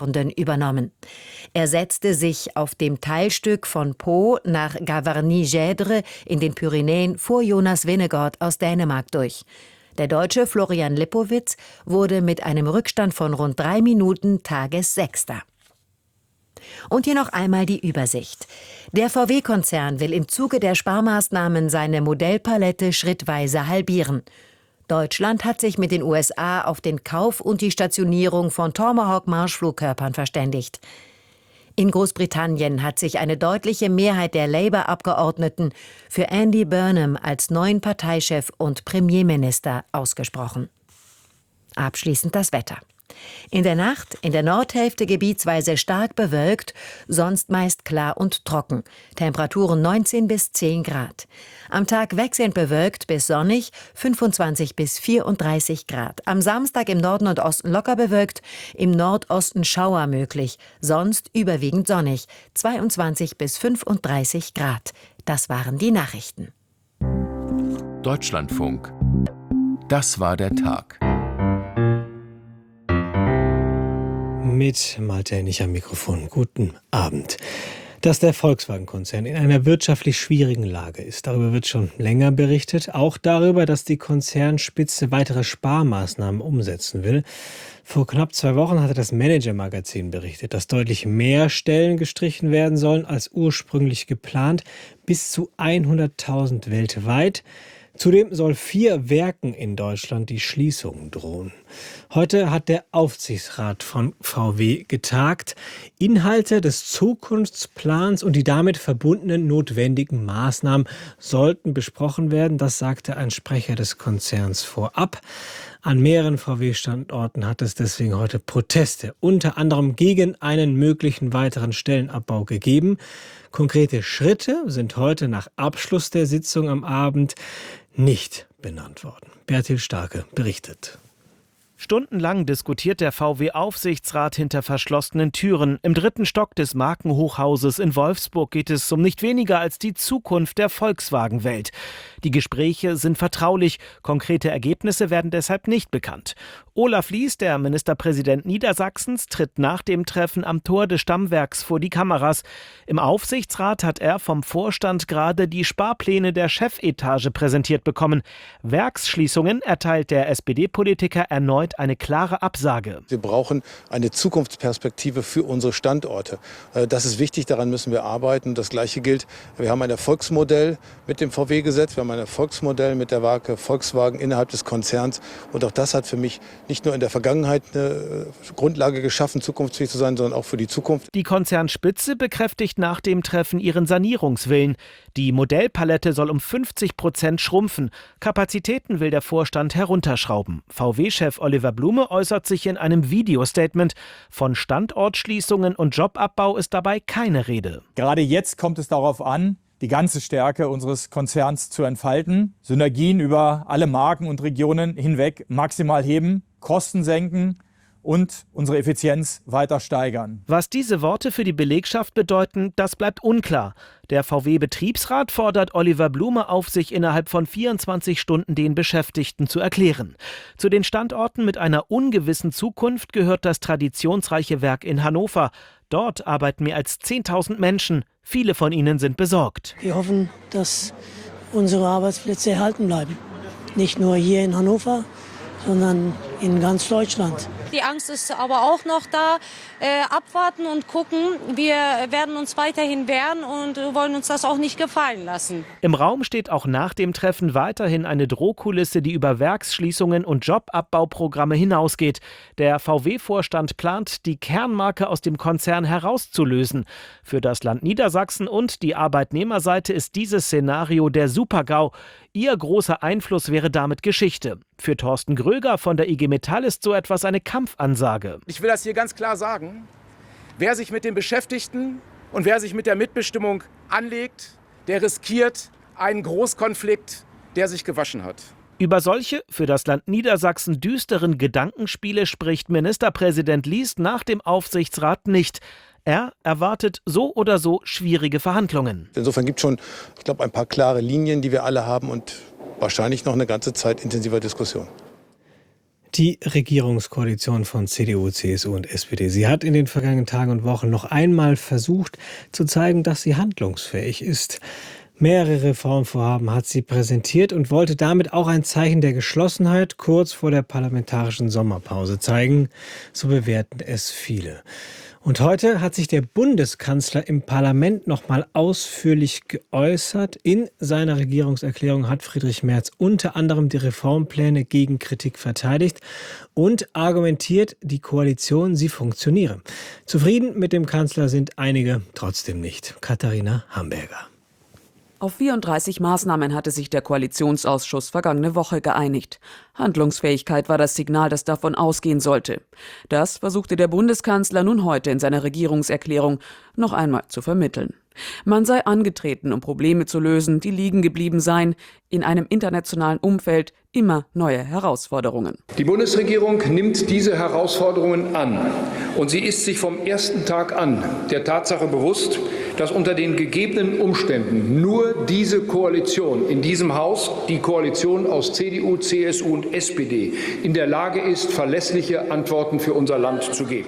übernommen. Er setzte sich auf dem Teilstück von Pau nach Gavarnie-Gèdre in den Pyrenäen vor Jonas Vingegaard aus Dänemark durch. Der Deutsche Florian Lippowitz wurde mit einem Rückstand von rund 3 Minuten Tagessechster. Und hier noch einmal die Übersicht. Der VW-Konzern will im Zuge der Sparmaßnahmen seine Modellpalette schrittweise halbieren. Deutschland hat sich mit den USA auf den Kauf und die Stationierung von Tomahawk-Marschflugkörpern verständigt. In Großbritannien hat sich eine deutliche Mehrheit der Labour-Abgeordneten für Andy Burnham als neuen Parteichef und Premierminister ausgesprochen. Abschließend das Wetter. In der Nacht in der Nordhälfte gebietsweise stark bewölkt, sonst meist klar und trocken. Temperaturen 19 bis 10 Grad. Am Tag wechselnd bewölkt bis sonnig, 25 bis 34 Grad. Am Samstag im Norden und Osten locker bewölkt, im Nordosten Schauer möglich, sonst überwiegend sonnig, 22 bis 35 Grad. Das waren die Nachrichten. Deutschlandfunk. Das war der Tag. Mit Malte Hennig am Mikrofon. Guten Abend. Dass der Volkswagen-Konzern in einer wirtschaftlich schwierigen Lage ist, darüber wird schon länger berichtet. Auch darüber, dass die Konzernspitze weitere Sparmaßnahmen umsetzen will. Vor knapp 2 Wochen hatte das Manager-Magazin berichtet, dass deutlich mehr Stellen gestrichen werden sollen als ursprünglich geplant. Bis zu 100.000 weltweit. Zudem soll 4 Werken in Deutschland die Schließung drohen. Heute hat der Aufsichtsrat von VW getagt. Inhalte des Zukunftsplans und die damit verbundenen notwendigen Maßnahmen sollten besprochen werden. Das sagte ein Sprecher des Konzerns vorab. An mehreren VW-Standorten hat es deswegen heute Proteste, unter anderem gegen einen möglichen weiteren Stellenabbau gegeben. Konkrete Schritte sind heute nach Abschluss der Sitzung am Abend nicht benannt worden. Bertil Starke berichtet. Stundenlang diskutiert der VW-Aufsichtsrat hinter verschlossenen Türen. Im 3. Stock des Markenhochhauses in Wolfsburg geht es um nicht weniger als die Zukunft der Volkswagen-Welt. Die Gespräche sind vertraulich, konkrete Ergebnisse werden deshalb nicht bekannt. Olaf Lies, der Ministerpräsident Niedersachsens, tritt nach dem Treffen am Tor des Stammwerks vor die Kameras. Im Aufsichtsrat hat er vom Vorstand gerade die Sparpläne der Chefetage präsentiert bekommen. Werksschließungen erteilt der SPD-Politiker erneut eine klare Absage. Wir brauchen eine Zukunftsperspektive für unsere Standorte. Das ist wichtig, daran müssen wir arbeiten. Das Gleiche gilt, wir haben ein Erfolgsmodell mit dem VW-Gesetz, wir haben ein Erfolgsmodell mit der Marke Volkswagen innerhalb des Konzerns. Und auch das hat für mich nicht nur in der Vergangenheit eine Grundlage geschaffen, zukunftsfähig zu sein, sondern auch für die Zukunft. Die Konzernspitze bekräftigt nach dem Treffen ihren Sanierungswillen. Die Modellpalette soll um 50% schrumpfen. Kapazitäten will der Vorstand herunterschrauben. VW-Chef Oliver Blume äußert sich in einem Videostatement. Von Standortschließungen und Jobabbau ist dabei keine Rede. Gerade jetzt kommt es darauf an, die ganze Stärke unseres Konzerns zu entfalten, Synergien über alle Marken und Regionen hinweg maximal heben, Kosten senken und unsere Effizienz weiter steigern. Was diese Worte für die Belegschaft bedeuten, das bleibt unklar. Der VW-Betriebsrat fordert Oliver Blume auf, sich innerhalb von 24 Stunden den Beschäftigten zu erklären. Zu den Standorten mit einer ungewissen Zukunft gehört das traditionsreiche Werk in Hannover. Dort arbeiten mehr als 10.000 Menschen. Viele von ihnen sind besorgt. Wir hoffen, dass unsere Arbeitsplätze erhalten bleiben. Nicht nur hier in Hannover, sondern in ganz Deutschland. Die Angst ist aber auch noch da. Abwarten und gucken. Wir werden uns weiterhin wehren und wollen uns das auch nicht gefallen lassen. Im Raum steht auch nach dem Treffen weiterhin eine Drohkulisse, die über Werksschließungen und Jobabbauprogramme hinausgeht. Der VW-Vorstand plant, die Kernmarke aus dem Konzern herauszulösen. Für das Land Niedersachsen und die Arbeitnehmerseite ist dieses Szenario der Super-GAU. Ihr großer Einfluss wäre damit Geschichte. Für Thorsten Gröger von der IG Metall ist so etwas eine Kampfansage. Ich will das hier ganz klar sagen. Wer sich mit den Beschäftigten und wer sich mit der Mitbestimmung anlegt, der riskiert einen Großkonflikt, der sich gewaschen hat. Über solche, für das Land Niedersachsen düsteren Gedankenspiele spricht Ministerpräsident Lies nach dem Aufsichtsrat nicht. Er erwartet so oder so schwierige Verhandlungen. Insofern gibt es schon, ich glaube, ein paar klare Linien, die wir alle haben und wahrscheinlich noch eine ganze Zeit intensiver Diskussion. Die Regierungskoalition von CDU, CSU und SPD. Sie hat in den vergangenen Tagen und Wochen noch einmal versucht zu zeigen, dass sie handlungsfähig ist. Mehrere Reformvorhaben hat sie präsentiert und wollte damit auch ein Zeichen der Geschlossenheit kurz vor der parlamentarischen Sommerpause zeigen. So bewerten es viele. Und heute hat sich der Bundeskanzler im Parlament noch mal ausführlich geäußert. In seiner Regierungserklärung hat Friedrich Merz unter anderem die Reformpläne gegen Kritik verteidigt und argumentiert, die Koalition, sie funktioniere. Zufrieden mit dem Kanzler sind einige trotzdem nicht. Katharina Hamburger. Auf 34 Maßnahmen hatte sich der Koalitionsausschuss vergangene Woche geeinigt. Handlungsfähigkeit war das Signal, das davon ausgehen sollte. Das versuchte der Bundeskanzler nun heute in seiner Regierungserklärung noch einmal zu vermitteln. Man sei angetreten, um Probleme zu lösen, die liegen geblieben seien, in einem internationalen Umfeld immer neue Herausforderungen. Die Bundesregierung nimmt diese Herausforderungen an und sie ist sich vom ersten Tag an der Tatsache bewusst, dass unter den gegebenen Umständen nur diese Koalition in diesem Haus, die Koalition aus CDU, CSU und SPD, in der Lage ist, verlässliche Antworten für unser Land zu geben.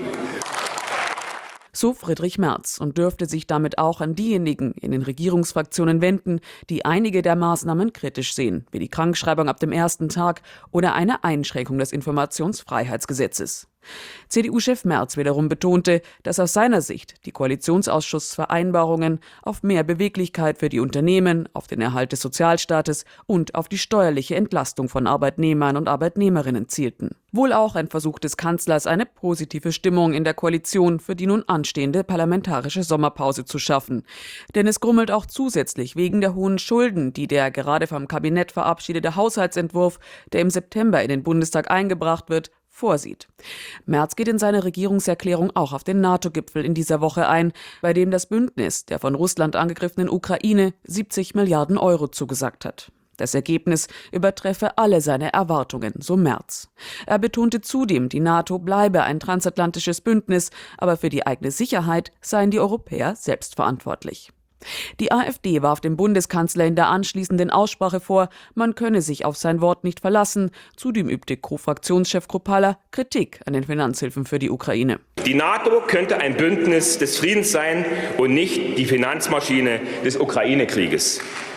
So Friedrich Merz und dürfte sich damit auch an diejenigen in den Regierungsfraktionen wenden, die einige der Maßnahmen kritisch sehen, wie die Krankschreibung ab dem ersten Tag oder eine Einschränkung des Informationsfreiheitsgesetzes. CDU-Chef Merz wiederum betonte, dass aus seiner Sicht die Koalitionsausschussvereinbarungen auf mehr Beweglichkeit für die Unternehmen, auf den Erhalt des Sozialstaates und auf die steuerliche Entlastung von Arbeitnehmern und Arbeitnehmerinnen zielten. Wohl auch ein Versuch des Kanzlers, eine positive Stimmung in der Koalition für die nun anstehende parlamentarische Sommerpause zu schaffen. Denn es grummelt auch zusätzlich wegen der hohen Schulden, die der gerade vom Kabinett verabschiedete Haushaltsentwurf, der im September in den Bundestag eingebracht wird, vorsieht. Merz geht in seiner Regierungserklärung auch auf den NATO-Gipfel in dieser Woche ein, bei dem das Bündnis der von Russland angegriffenen Ukraine 70 Milliarden Euro zugesagt hat. Das Ergebnis übertreffe alle seine Erwartungen, so Merz. Er betonte zudem, die NATO bleibe ein transatlantisches Bündnis, aber für die eigene Sicherheit seien die Europäer selbst verantwortlich. Die AfD warf dem Bundeskanzler in der anschließenden Aussprache vor, man könne sich auf sein Wort nicht verlassen. Zudem übte Co-Fraktionschef Kruppalla Kritik an den Finanzhilfen für die Ukraine. Die NATO könnte ein Bündnis des Friedens sein und nicht die Finanzmaschine des Ukraine-Krieges.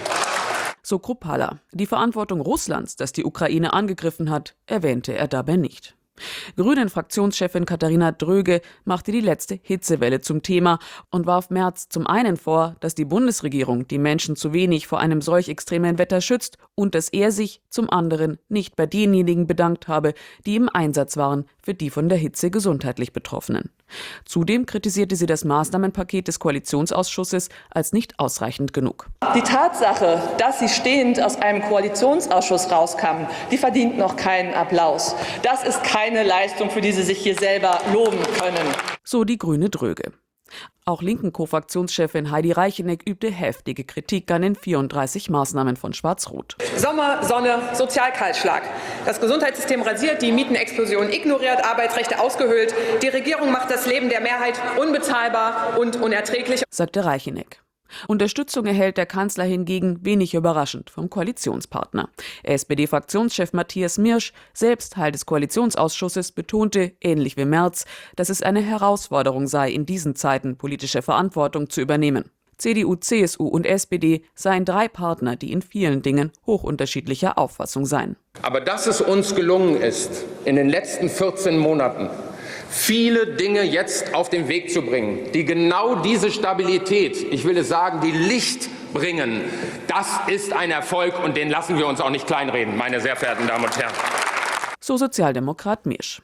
So Kruppalla. Die Verantwortung Russlands, das die Ukraine angegriffen hat, erwähnte er dabei nicht. Grünen-Fraktionschefin Katharina Dröge machte die letzte Hitzewelle zum Thema und warf Merz zum einen vor, dass die Bundesregierung die Menschen zu wenig vor einem solch extremen Wetter schützt und dass er sich zum anderen nicht bei denjenigen bedankt habe, die im Einsatz waren für die von der Hitze gesundheitlich Betroffenen. Zudem kritisierte sie das Maßnahmenpaket des Koalitionsausschusses als nicht ausreichend genug. Die Tatsache, dass sie stehend aus einem Koalitionsausschuss rauskamen, die verdient noch keinen Applaus. Das ist keine Leistung, für die sie sich hier selber loben können. So die grüne Dröge. Auch linken Co-Fraktionschefin Heidi Reicheneck übte heftige Kritik an den 34 Maßnahmen von Schwarz-Rot. Sommer, Sonne, Sozialkahlschlag. Das Gesundheitssystem rasiert, die Mietenexplosion ignoriert, Arbeitsrechte ausgehöhlt. Die Regierung macht das Leben der Mehrheit unbezahlbar und unerträglich, sagte Reicheneck. Unterstützung erhält der Kanzler hingegen wenig überraschend vom Koalitionspartner. SPD-Fraktionschef Matthias Mirsch, selbst Teil des Koalitionsausschusses, betonte, ähnlich wie Merz, dass es eine Herausforderung sei, in diesen Zeiten politische Verantwortung zu übernehmen. CDU, CSU und SPD seien drei Partner, die in vielen Dingen hochunterschiedlicher Auffassung seien. Aber dass es uns gelungen ist, in den letzten 14 Monaten viele Dinge jetzt auf den Weg zu bringen, die genau diese Stabilität, ich will es sagen, die Licht bringen, das ist ein Erfolg und den lassen wir uns auch nicht kleinreden, meine sehr verehrten Damen und Herren. So Sozialdemokrat Mirsch.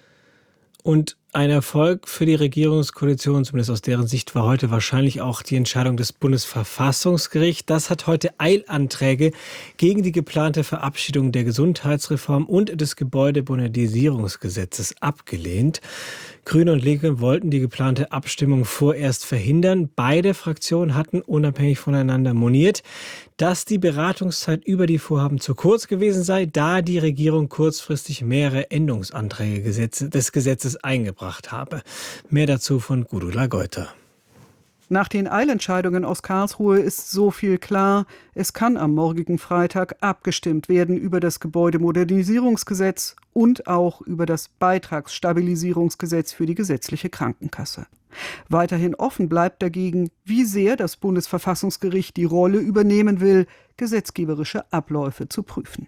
Und ein Erfolg für die Regierungskoalition, zumindest aus deren Sicht, war heute wahrscheinlich auch die Entscheidung des Bundesverfassungsgerichts. Das hat heute Eilanträge gegen die geplante Verabschiedung der Gesundheitsreform und des Gebäudemodernisierungsgesetzes abgelehnt. Grüne und Linke wollten die geplante Abstimmung vorerst verhindern. Beide Fraktionen hatten unabhängig voneinander moniert, dass die Beratungszeit über die Vorhaben zu kurz gewesen sei, da die Regierung kurzfristig mehrere Änderungsanträge des Gesetzes eingebracht habe. Mehr dazu von Gudula Geuter. Nach den Eilentscheidungen aus Karlsruhe ist so viel klar, es kann am morgigen Freitag abgestimmt werden über das Gebäudemodernisierungsgesetz und auch über das Beitragsstabilisierungsgesetz für die gesetzliche Krankenkasse. Weiterhin offen bleibt dagegen, wie sehr das Bundesverfassungsgericht die Rolle übernehmen will, gesetzgeberische Abläufe zu prüfen.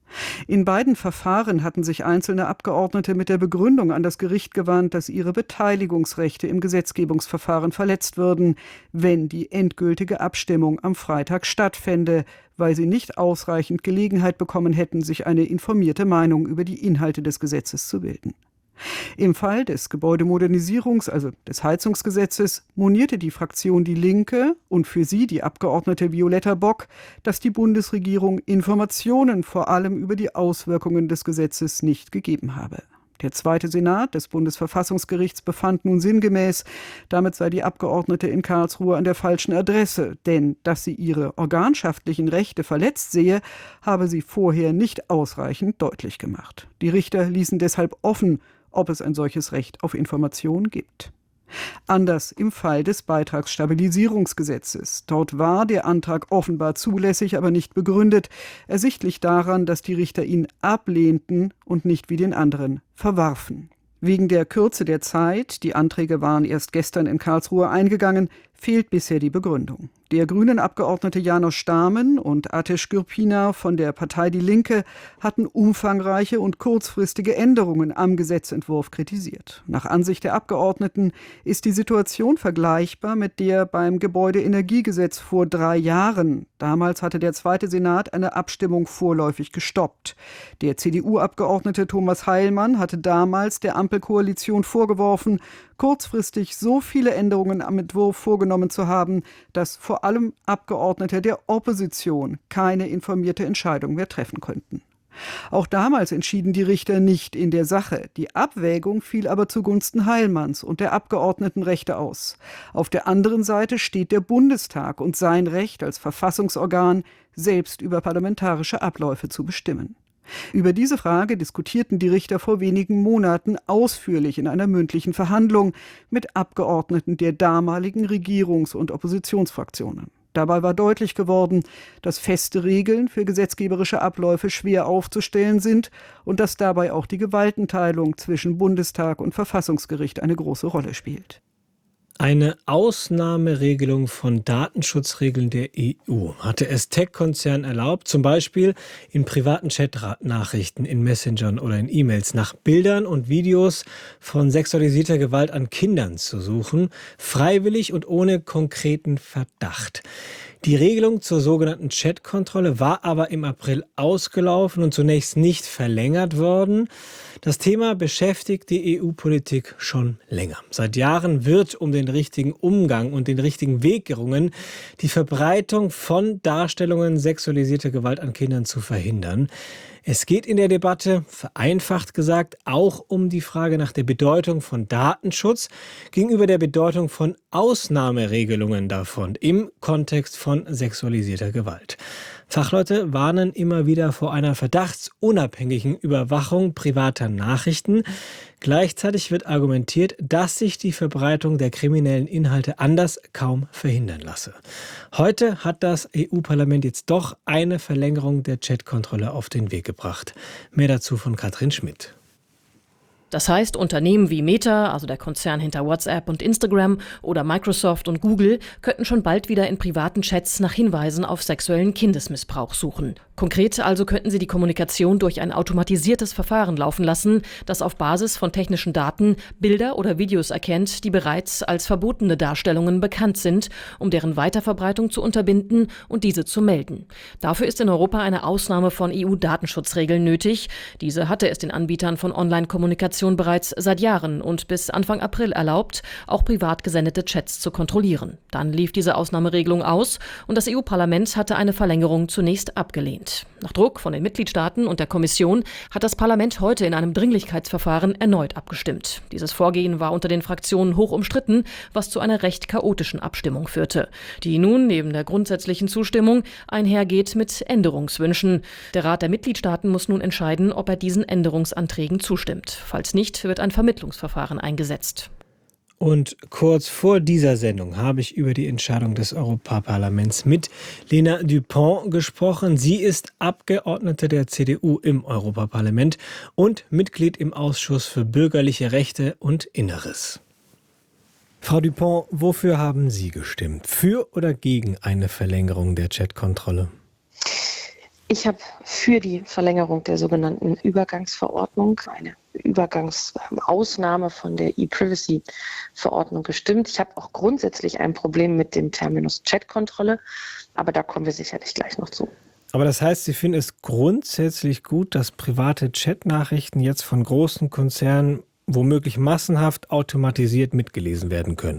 In beiden Verfahren hatten sich einzelne Abgeordnete mit der Begründung an das Gericht gewandt, dass ihre Beteiligungsrechte im Gesetzgebungsverfahren verletzt würden, wenn die endgültige Abstimmung am Freitag stattfände, weil sie nicht ausreichend Gelegenheit bekommen hätten, sich eine informierte Meinung über die Inhalte des Gesetzes zu bilden. Im Fall des Gebäudemodernisierungs-, also des Heizungsgesetzes, monierte die Fraktion Die Linke und für sie die Abgeordnete Violetta Bock, dass die Bundesregierung Informationen vor allem über die Auswirkungen des Gesetzes nicht gegeben habe. Der zweite Senat des Bundesverfassungsgerichts befand nun sinngemäß, damit sei die Abgeordnete in Karlsruhe an der falschen Adresse, denn dass sie ihre organschaftlichen Rechte verletzt sehe, habe sie vorher nicht ausreichend deutlich gemacht. Die Richter ließen deshalb offen, ob es ein solches Recht auf Information gibt. Anders im Fall des Beitragsstabilisierungsgesetzes. Dort war der Antrag offenbar zulässig, aber nicht begründet, ersichtlich daran, dass die Richter ihn ablehnten und nicht wie den anderen verwarfen. Wegen der Kürze der Zeit, die Anträge waren erst gestern in Karlsruhe eingegangen, fehlt bisher die Begründung. Der Grünen-Abgeordnete János Stámen und Ateş Gürpınar von der Partei Die Linke hatten umfangreiche und kurzfristige Änderungen am Gesetzentwurf kritisiert. Nach Ansicht der Abgeordneten ist die Situation vergleichbar mit der beim Gebäudeenergiegesetz vor 3 Jahren. Damals hatte der zweite Senat eine Abstimmung vorläufig gestoppt. Der CDU-Abgeordnete Thomas Heilmann hatte damals der Ampelkoalition vorgeworfen, kurzfristig so viele Änderungen am Entwurf vorgenommen zu haben, dass vor allem Abgeordnete der Opposition keine informierte Entscheidung mehr treffen könnten. Auch damals entschieden die Richter nicht in der Sache. Die Abwägung fiel aber zugunsten Heilmanns und der Abgeordnetenrechte aus. Auf der anderen Seite steht der Bundestag und sein Recht als Verfassungsorgan, selbst über parlamentarische Abläufe zu bestimmen. Über diese Frage diskutierten die Richter vor wenigen Monaten ausführlich in einer mündlichen Verhandlung mit Abgeordneten der damaligen Regierungs- und Oppositionsfraktionen. Dabei war deutlich geworden, dass feste Regeln für gesetzgeberische Abläufe schwer aufzustellen sind und dass dabei auch die Gewaltenteilung zwischen Bundestag und Verfassungsgericht eine große Rolle spielt. Eine Ausnahmeregelung von Datenschutzregeln der EU hatte es Tech-Konzernen erlaubt, zum Beispiel in privaten Chat-Nachrichten, in Messengern oder in E-Mails nach Bildern und Videos von sexualisierter Gewalt an Kindern zu suchen, freiwillig und ohne konkreten Verdacht. Die Regelung zur sogenannten Chat-Kontrolle war aber im April ausgelaufen und zunächst nicht verlängert worden. Das Thema beschäftigt die EU-Politik schon länger. Seit Jahren wird um den richtigen Umgang und den richtigen Weg gerungen, die Verbreitung von Darstellungen sexualisierter Gewalt an Kindern zu verhindern. Es geht in der Debatte, vereinfacht gesagt, auch um die Frage nach der Bedeutung von Datenschutz gegenüber der Bedeutung von Ausnahmeregelungen davon im Kontext von sexualisierter Gewalt. Fachleute warnen immer wieder vor einer verdachtsunabhängigen Überwachung privater Nachrichten. Gleichzeitig wird argumentiert, dass sich die Verbreitung der kriminellen Inhalte anders kaum verhindern lasse. Heute hat das EU-Parlament jetzt doch eine Verlängerung der Chat-Kontrolle auf den Weg gebracht. Mehr dazu von Katrin Schmidt. Das heißt, Unternehmen wie Meta, also der Konzern hinter WhatsApp und Instagram, oder Microsoft und Google könnten schon bald wieder in privaten Chats nach Hinweisen auf sexuellen Kindesmissbrauch suchen. Konkret also könnten sie die Kommunikation durch ein automatisiertes Verfahren laufen lassen, das auf Basis von technischen Daten Bilder oder Videos erkennt, die bereits als verbotene Darstellungen bekannt sind, um deren Weiterverbreitung zu unterbinden und diese zu melden. Dafür ist in Europa eine Ausnahme von EU-Datenschutzregeln nötig. Diese hatte es den Anbietern von Online-Kommunikation bereits seit Jahren und bis Anfang April erlaubt, auch privat gesendete Chats zu kontrollieren. Dann lief diese Ausnahmeregelung aus und das EU-Parlament hatte eine Verlängerung zunächst abgelehnt. Nach Druck von den Mitgliedstaaten und der Kommission hat das Parlament heute in einem Dringlichkeitsverfahren erneut abgestimmt. Dieses Vorgehen war unter den Fraktionen hoch umstritten, was zu einer recht chaotischen Abstimmung führte, die nun neben der grundsätzlichen Zustimmung einhergeht mit Änderungswünschen. Der Rat der Mitgliedstaaten muss nun entscheiden, ob er diesen Änderungsanträgen zustimmt. Falls nicht, wird ein Vermittlungsverfahren eingesetzt. Und kurz vor dieser Sendung habe ich über die Entscheidung des Europaparlaments mit Lena Dupont gesprochen. Sie ist Abgeordnete der CDU im Europaparlament und Mitglied im Ausschuss für bürgerliche Rechte und Inneres. Frau Dupont, wofür haben Sie gestimmt? Für oder gegen eine Verlängerung der Chatkontrolle? Ich habe für die Verlängerung der sogenannten Übergangsverordnung, eine Übergangsausnahme von der E-Privacy-Verordnung gestimmt. Ich habe auch grundsätzlich ein Problem mit dem Terminus Chatkontrolle, aber da kommen wir sicherlich gleich noch zu. Aber das heißt, Sie finden es grundsätzlich gut, dass private Chatnachrichten jetzt von großen Konzernen womöglich massenhaft automatisiert mitgelesen werden können?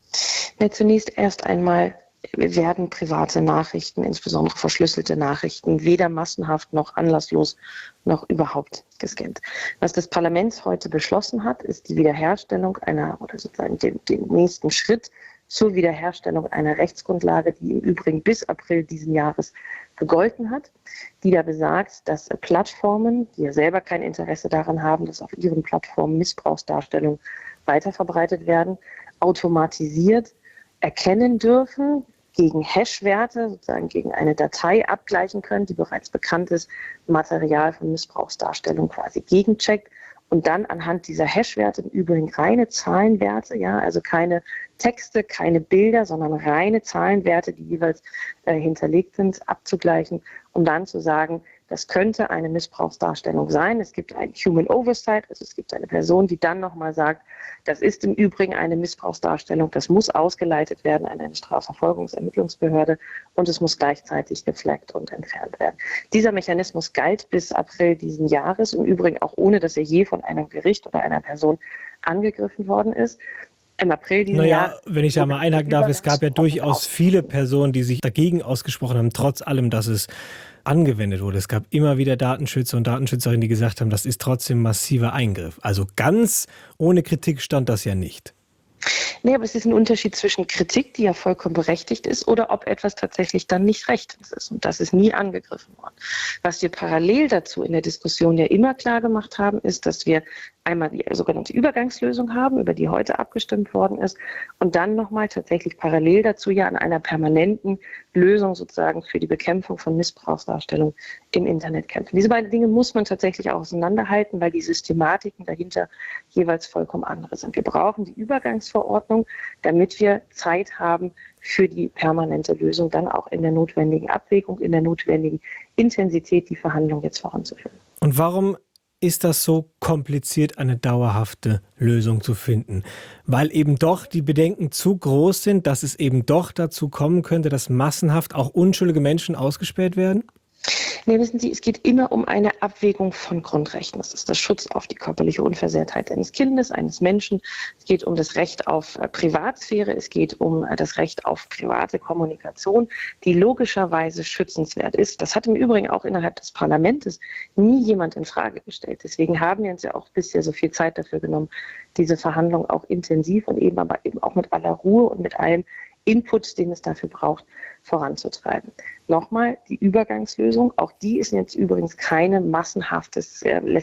Ja, zunächst erst einmal werden private Nachrichten, insbesondere verschlüsselte Nachrichten, weder massenhaft noch anlasslos noch überhaupt gescannt. Was das Parlament heute beschlossen hat, ist die Wiederherstellung oder sozusagen den nächsten Schritt zur Wiederherstellung einer Rechtsgrundlage, die im Übrigen bis April diesen Jahres gegolten hat, die da besagt, dass Plattformen, die ja selber kein Interesse daran haben, dass auf ihren Plattformen Missbrauchsdarstellungen weiterverbreitet werden, automatisiert erkennen dürfen, gegen Hash-Werte, sozusagen gegen eine Datei abgleichen können, die bereits bekanntes Material von Missbrauchsdarstellung quasi gegencheckt und dann anhand dieser Hash-Werte, im Übrigen reine Zahlenwerte, ja, also keine Texte, keine Bilder, sondern reine Zahlenwerte, die jeweils hinterlegt sind, abzugleichen, um dann zu sagen, das könnte eine Missbrauchsdarstellung sein. Es gibt ein Human Oversight, also es gibt eine Person, die dann nochmal sagt, das ist im Übrigen eine Missbrauchsdarstellung, das muss ausgeleitet werden an eine Strafverfolgungsermittlungsbehörde und es muss gleichzeitig geflaggt und entfernt werden. Dieser Mechanismus galt bis April diesen Jahres, im Übrigen auch ohne, dass er je von einem Gericht oder einer Person angegriffen worden ist. Im April diesen Jahres. Wenn ich da mal einhaken darf, es gab ja durchaus viele Personen, die sich dagegen ausgesprochen haben, trotz allem, dass es angewendet wurde. Es gab immer wieder Datenschützer und Datenschützerinnen, die gesagt haben, das ist trotzdem massiver Eingriff. Also ganz ohne Kritik stand das ja nicht. Nee, aber es ist ein Unterschied zwischen Kritik, die ja vollkommen berechtigt ist, oder ob etwas tatsächlich dann nicht rechtens ist. Und das ist nie angegriffen worden. Was wir parallel dazu in der Diskussion ja immer klar gemacht haben, ist, dass wir einmal die sogenannte Übergangslösung haben, über die heute abgestimmt worden ist, und dann nochmal tatsächlich parallel dazu ja an einer permanenten Lösung sozusagen für die Bekämpfung von Missbrauchsdarstellung im Internet kämpfen. Diese beiden Dinge muss man tatsächlich auch auseinanderhalten, weil die Systematiken dahinter jeweils vollkommen andere sind. Wir brauchen die Übergangsverordnung, damit wir Zeit haben für die permanente Lösung, dann auch in der notwendigen Abwägung, in der notwendigen Intensität, die Verhandlungen jetzt voranzuführen. Und warum ist das so kompliziert, eine dauerhafte Lösung zu finden? Weil eben doch die Bedenken zu groß sind, dass es eben doch dazu kommen könnte, dass massenhaft auch unschuldige Menschen ausgespäht werden? Nee, wissen Sie, es geht immer um eine Abwägung von Grundrechten. Das ist der Schutz auf die körperliche Unversehrtheit eines Kindes, eines Menschen. Es geht um das Recht auf Privatsphäre. Es geht um das Recht auf private Kommunikation, die logischerweise schützenswert ist. Das hat im Übrigen auch innerhalb des Parlaments nie jemand in Frage gestellt. Deswegen haben wir uns ja auch bisher so viel Zeit dafür genommen, diese Verhandlungen auch intensiv und aber eben auch mit aller Ruhe und mit allem Input, den es dafür braucht, voranzutreiben. Nochmal, die Übergangslösung, auch die ist jetzt übrigens lässt kein massenhaftes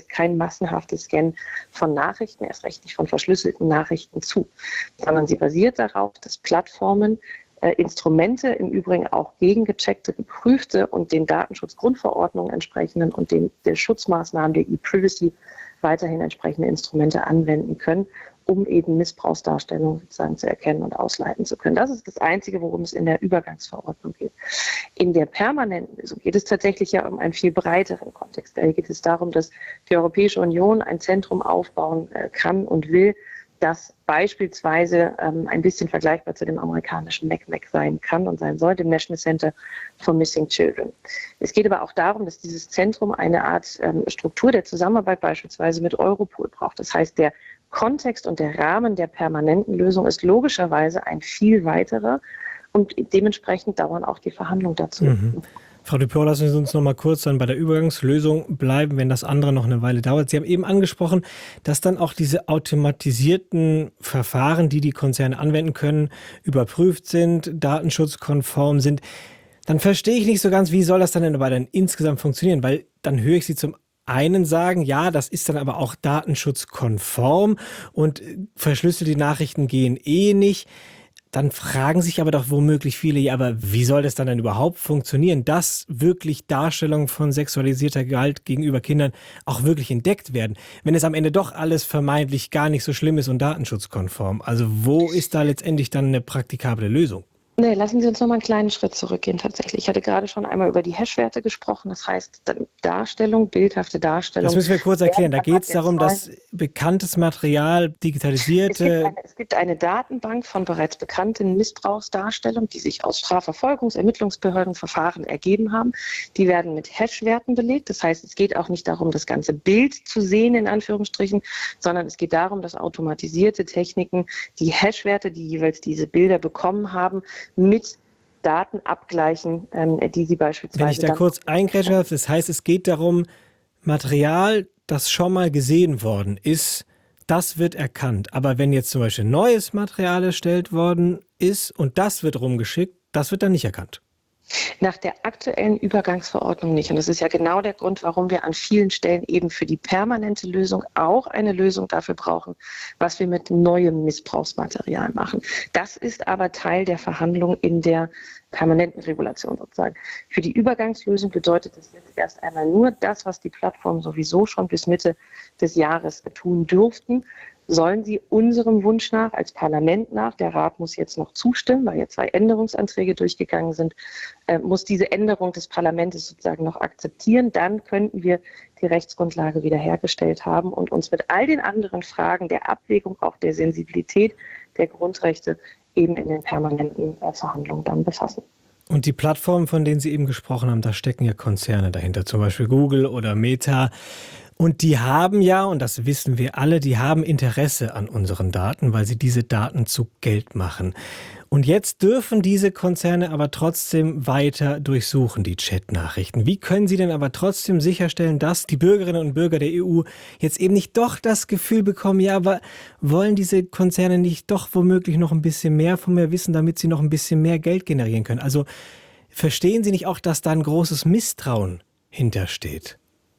Scannen von Nachrichten, erst recht nicht von verschlüsselten Nachrichten zu, sondern sie basiert darauf, dass Plattformen Instrumente, im Übrigen auch gegengecheckte, geprüfte und den Datenschutzgrundverordnungen entsprechenden und der Schutzmaßnahmen der E-Privacy weiterhin entsprechende Instrumente anwenden können, um eben Missbrauchsdarstellungen sozusagen zu erkennen und ausleiten zu können. Das ist das Einzige, worum es in der Übergangsverordnung geht. In der permanenten Lösung geht es tatsächlich ja um einen viel breiteren Kontext. Da geht es darum, dass die Europäische Union ein Zentrum aufbauen kann und will, das beispielsweise ein bisschen vergleichbar zu dem amerikanischen NCMEC sein kann und sein soll, dem National Center for Missing Children. Es geht aber auch darum, dass dieses Zentrum eine Art Struktur der Zusammenarbeit beispielsweise mit Europol braucht. Das heißt, der Kontext und der Rahmen der permanenten Lösung ist logischerweise ein viel weiterer und dementsprechend dauern auch die Verhandlungen dazu. Frau Dupont, lassen Sie uns noch mal kurz dann bei der Übergangslösung bleiben, wenn das andere noch eine Weile dauert. Sie haben eben angesprochen, dass dann auch diese automatisierten Verfahren, die die Konzerne anwenden können, überprüft sind, datenschutzkonform sind. Dann verstehe ich nicht so ganz, wie soll das dann denn aber dann insgesamt funktionieren? Weil dann höre ich Sie zum einen sagen, ja, das ist dann aber auch datenschutzkonform und verschlüsselte Nachrichten gehen nicht. Dann fragen sich aber doch womöglich viele, ja, aber wie soll das dann überhaupt funktionieren, dass wirklich Darstellungen von sexualisierter Gewalt gegenüber Kindern auch wirklich entdeckt werden, wenn es am Ende doch alles vermeintlich gar nicht so schlimm ist und datenschutzkonform? Also wo ist da letztendlich dann eine praktikable Lösung? Nee, lassen Sie uns noch mal einen kleinen Schritt zurückgehen tatsächlich. Ich hatte gerade schon einmal über die Hashwerte gesprochen. Das heißt, Darstellung, bildhafte Darstellung. Das müssen wir kurz erklären. Da geht es darum, dass bekanntes Material, digitalisierte... Es gibt eine Datenbank von bereits bekannten Missbrauchsdarstellungen, die sich aus Strafverfolgungs-, Ermittlungsbehörden, Verfahren ergeben haben. Die werden mit Hashwerten belegt. Das heißt, es geht auch nicht darum, das ganze Bild zu sehen, in Anführungsstrichen, sondern es geht darum, dass automatisierte Techniken die Hashwerte, die jeweils diese Bilder bekommen haben, mit Daten abgleichen, die sie beispielsweise... Wenn ich da kurz eingrätschen darf, das heißt, es geht darum, Material, das schon mal gesehen worden ist, das wird erkannt. Aber wenn jetzt zum Beispiel neues Material erstellt worden ist und das wird rumgeschickt, das wird dann nicht erkannt. Nach der aktuellen Übergangsverordnung nicht. Und das ist ja genau der Grund, warum wir an vielen Stellen eben für die permanente Lösung auch eine Lösung dafür brauchen, was wir mit neuem Missbrauchsmaterial machen. Das ist aber Teil der Verhandlung in der permanenten Regulation sozusagen. Für die Übergangslösung bedeutet das jetzt erst einmal nur das, was die Plattformen sowieso schon bis Mitte des Jahres tun durften, sollen sie unserem Wunsch nach, als Parlament nach, der Rat muss jetzt noch zustimmen, weil jetzt 2 Änderungsanträge durchgegangen sind, muss diese Änderung des Parlaments sozusagen noch akzeptieren. Dann könnten wir die Rechtsgrundlage wiederhergestellt haben und uns mit all den anderen Fragen der Abwägung, auch der Sensibilität der Grundrechte eben in den permanenten Verhandlungen dann befassen. Und die Plattformen, von denen Sie eben gesprochen haben, da stecken ja Konzerne dahinter, zum Beispiel Google oder Meta. Und die haben ja, und das wissen wir alle, die haben Interesse an unseren Daten, weil sie diese Daten zu Geld machen. Und jetzt dürfen diese Konzerne aber trotzdem weiter durchsuchen, die Chatnachrichten. Wie können Sie denn aber trotzdem sicherstellen, dass die Bürgerinnen und Bürger der EU jetzt eben nicht doch das Gefühl bekommen, ja, aber wollen diese Konzerne nicht doch womöglich noch ein bisschen mehr von mir wissen, damit sie noch ein bisschen mehr Geld generieren können? Also verstehen Sie nicht auch, dass da ein großes Misstrauen hintersteht?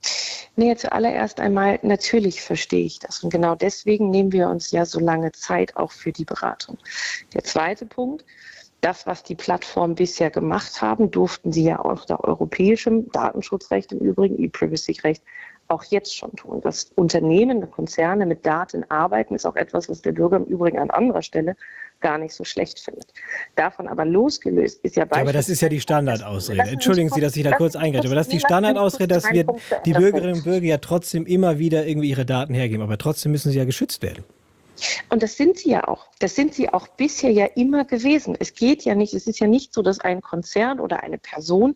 Nee, zuallererst einmal, natürlich verstehe ich das. Und genau deswegen nehmen wir uns ja so lange Zeit auch für die Beratung. Der zweite Punkt, das, was die Plattformen bisher gemacht haben, durften sie ja auch nach europäischem Datenschutzrecht, im Übrigen E-Privacy-Recht, auch jetzt schon tun. Das Unternehmen, Konzerne mit Daten arbeiten, ist auch etwas, was der Bürger im Übrigen an anderer Stelle gar nicht so schlecht findet. Davon aber losgelöst ist ja beispielsweise... Aber das ist ja die Standardausrede. Entschuldigen Sie, dass ich da kurz eingreife, aber das ist die Standardausrede, dass wir die Bürgerinnen und Bürger ja trotzdem immer wieder irgendwie ihre Daten hergeben. Aber trotzdem müssen sie ja geschützt werden. Und das sind sie ja auch. Das sind sie auch bisher ja immer gewesen. Es geht ja nicht, es ist ja nicht so, dass ein Konzern oder eine Person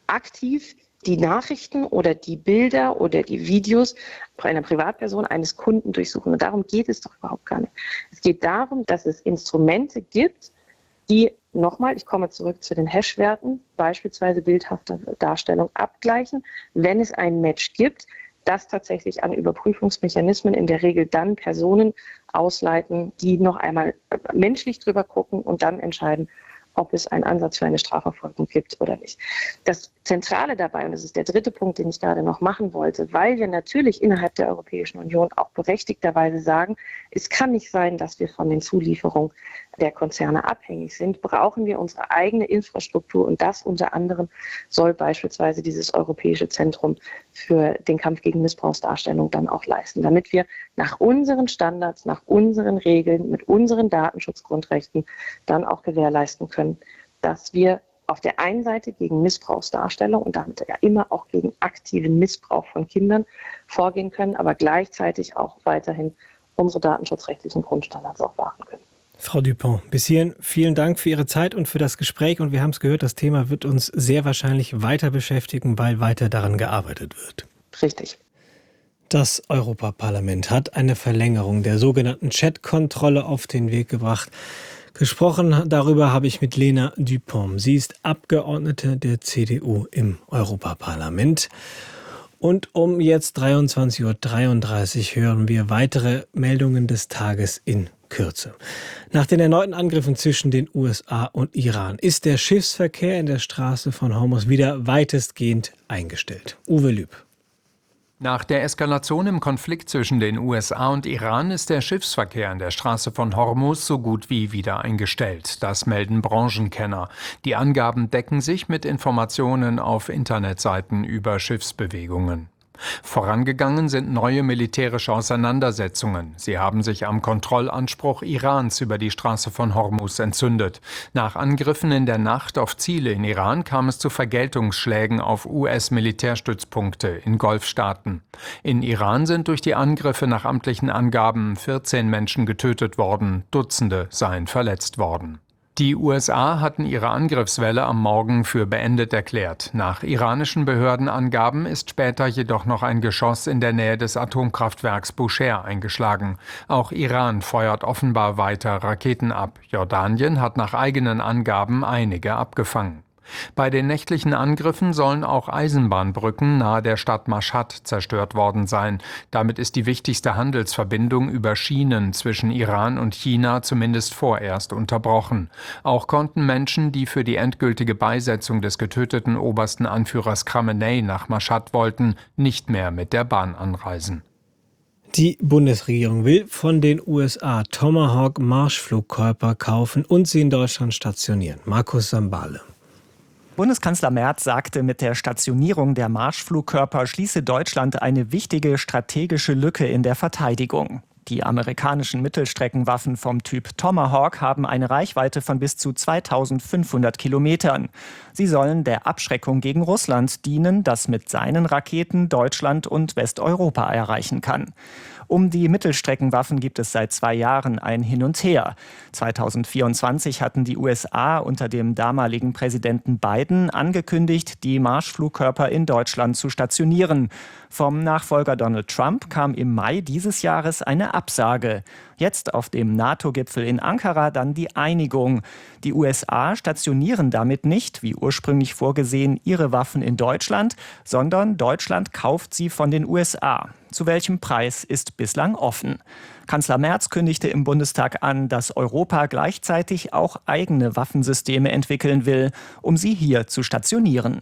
aktiv die Nachrichten oder die Bilder oder die Videos einer Privatperson, eines Kunden durchsuchen. Und darum geht es doch überhaupt gar nicht. Es geht darum, dass es Instrumente gibt, die, nochmal, ich komme zurück zu den Hashwerten, beispielsweise bildhafte Darstellung abgleichen, wenn es ein Match gibt, das tatsächlich an Überprüfungsmechanismen in der Regel dann Personen ausleiten, die noch einmal menschlich drüber gucken und dann entscheiden, ob es einen Ansatz für eine Strafverfolgung gibt oder nicht. Das Zentrale dabei, und das ist der dritte Punkt, den ich gerade noch machen wollte, weil wir natürlich innerhalb der Europäischen Union auch berechtigterweise sagen, es kann nicht sein, dass wir von den Zulieferungen der Konzerne abhängig sind, brauchen wir unsere eigene Infrastruktur und das unter anderem soll beispielsweise dieses Europäische Zentrum für den Kampf gegen Missbrauchsdarstellung dann auch leisten, damit wir nach unseren Standards, nach unseren Regeln, mit unseren Datenschutzgrundrechten dann auch gewährleisten können, dass wir auf der einen Seite gegen Missbrauchsdarstellung und damit ja immer auch gegen aktiven Missbrauch von Kindern vorgehen können, aber gleichzeitig auch weiterhin unsere datenschutzrechtlichen Grundstandards auch wahren können. Frau Dupont, bis hierhin vielen Dank für Ihre Zeit und für das Gespräch. Und wir haben es gehört, das Thema wird uns sehr wahrscheinlich weiter beschäftigen, weil weiter daran gearbeitet wird. Richtig. Das Europaparlament hat eine Verlängerung der sogenannten Chat-Kontrolle auf den Weg gebracht. Gesprochen darüber habe ich mit Lena Dupont. Sie ist Abgeordnete der CDU im Europaparlament. Und um jetzt 23.33 Uhr hören wir weitere Meldungen des Tages in Kürze. Nach den erneuten Angriffen zwischen den USA und Iran ist der Schiffsverkehr in der Straße von Hormuz wieder weitestgehend eingestellt. Uwe Lüb. Nach der Eskalation im Konflikt zwischen den USA und Iran ist der Schiffsverkehr an der Straße von Hormuz so gut wie wieder eingestellt. Das melden Branchenkenner. Die Angaben decken sich mit Informationen auf Internetseiten über Schiffsbewegungen. Vorangegangen sind neue militärische Auseinandersetzungen. Sie haben sich am Kontrollanspruch Irans über die Straße von Hormuz entzündet. Nach Angriffen in der Nacht auf Ziele in Iran kam es zu Vergeltungsschlägen auf US-Militärstützpunkte in Golfstaaten. In Iran sind durch die Angriffe nach amtlichen Angaben 14 Menschen getötet worden, Dutzende seien verletzt worden. Die USA hatten ihre Angriffswelle am Morgen für beendet erklärt. Nach iranischen Behördenangaben ist später jedoch noch ein Geschoss in der Nähe des Atomkraftwerks Bushehr eingeschlagen. Auch Iran feuert offenbar weiter Raketen ab. Jordanien hat nach eigenen Angaben einige abgefangen. Bei den nächtlichen Angriffen sollen auch Eisenbahnbrücken nahe der Stadt Mashhad zerstört worden sein. Damit ist die wichtigste Handelsverbindung über Schienen zwischen Iran und China zumindest vorerst unterbrochen. Auch konnten Menschen, die für die endgültige Beisetzung des getöteten obersten Anführers Khamenei nach Mashhad wollten, nicht mehr mit der Bahn anreisen. Die Bundesregierung will von den USA Tomahawk-Marschflugkörper kaufen und sie in Deutschland stationieren. Markus Sambale. Bundeskanzler Merz sagte, mit der Stationierung der Marschflugkörper schließe Deutschland eine wichtige strategische Lücke in der Verteidigung. Die amerikanischen Mittelstreckenwaffen vom Typ Tomahawk haben eine Reichweite von bis zu 2500 Kilometern. Sie sollen der Abschreckung gegen Russland dienen, das mit seinen Raketen Deutschland und Westeuropa erreichen kann. Um die Mittelstreckenwaffen gibt es seit 2 Jahren ein Hin und Her. 2024 hatten die USA unter dem damaligen Präsidenten Biden angekündigt, die Marschflugkörper in Deutschland zu stationieren. Vom Nachfolger Donald Trump kam im Mai dieses Jahres eine Absage. Jetzt auf dem NATO-Gipfel in Ankara dann die Einigung. Die USA stationieren damit nicht, wie ursprünglich vorgesehen, ihre Waffen in Deutschland, sondern Deutschland kauft sie von den USA. Zu welchem Preis ist bislang offen. Kanzler Merz kündigte im Bundestag an, dass Europa gleichzeitig auch eigene Waffensysteme entwickeln will, um sie hier zu stationieren.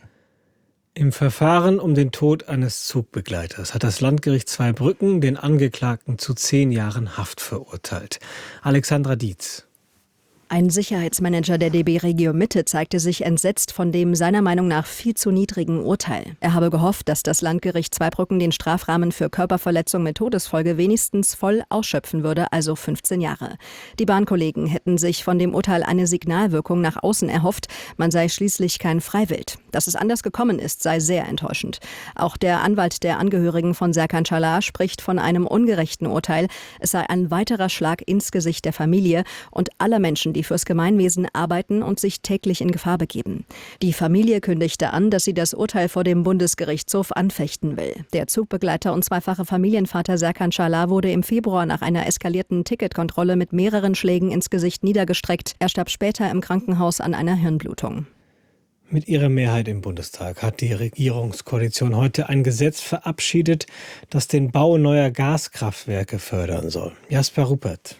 Im Verfahren um den Tod eines Zugbegleiters hat das Landgericht Zweibrücken den Angeklagten zu 10 Jahren Haft verurteilt. Alexandra Dietz. Ein Sicherheitsmanager der DB Regio Mitte zeigte sich entsetzt von dem seiner Meinung nach viel zu niedrigen Urteil. Er habe gehofft, dass das Landgericht Zweibrücken den Strafrahmen für Körperverletzung mit Todesfolge wenigstens voll ausschöpfen würde, also 15 Jahre. Die Bahnkollegen hätten sich von dem Urteil eine Signalwirkung nach außen erhofft, man sei schließlich kein Freiwild. Dass es anders gekommen ist, sei sehr enttäuschend. Auch der Anwalt der Angehörigen von Serkan Çalar spricht von einem ungerechten Urteil. Es sei ein weiterer Schlag ins Gesicht der Familie und aller Menschen, die fürs Gemeinwesen arbeiten und sich täglich in Gefahr begeben. Die Familie kündigte an, dass sie das Urteil vor dem Bundesgerichtshof anfechten will. Der Zugbegleiter und zweifache Familienvater Serkan Çalar wurde im Februar nach einer eskalierten Ticketkontrolle mit mehreren Schlägen ins Gesicht niedergestreckt. Er starb später im Krankenhaus an einer Hirnblutung. Mit ihrer Mehrheit im Bundestag hat die Regierungskoalition heute ein Gesetz verabschiedet, das den Bau neuer Gaskraftwerke fördern soll. Jasper Ruppert.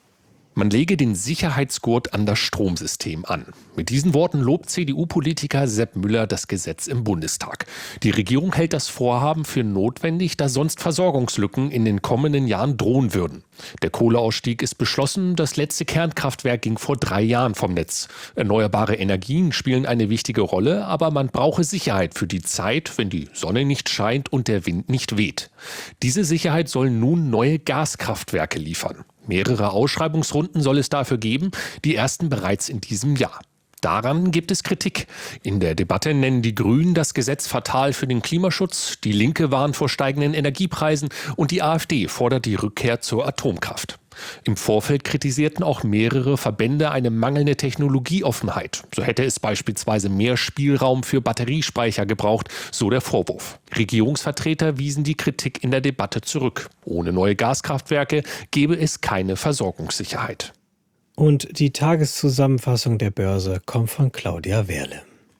Man lege den Sicherheitsgurt an das Stromsystem an. Mit diesen Worten lobt CDU-Politiker Sepp Müller das Gesetz im Bundestag. Die Regierung hält das Vorhaben für notwendig, da sonst Versorgungslücken in den kommenden Jahren drohen würden. Der Kohleausstieg ist beschlossen, das letzte Kernkraftwerk ging vor 3 Jahren vom Netz. Erneuerbare Energien spielen eine wichtige Rolle, aber man brauche Sicherheit für die Zeit, wenn die Sonne nicht scheint und der Wind nicht weht. Diese Sicherheit sollen nun neue Gaskraftwerke liefern. Mehrere Ausschreibungsrunden soll es dafür geben, die ersten bereits in diesem Jahr. Daran gibt es Kritik. In der Debatte nennen die Grünen das Gesetz fatal für den Klimaschutz, die Linke warnt vor steigenden Energiepreisen und die AfD fordert die Rückkehr zur Atomkraft. Im Vorfeld kritisierten auch mehrere Verbände eine mangelnde Technologieoffenheit. So hätte es beispielsweise mehr Spielraum für Batteriespeicher gebraucht, so der Vorwurf. Regierungsvertreter wiesen die Kritik in der Debatte zurück. Ohne neue Gaskraftwerke gäbe es keine Versorgungssicherheit. Und die Tageszusammenfassung der Börse kommt von Claudia Wehrle.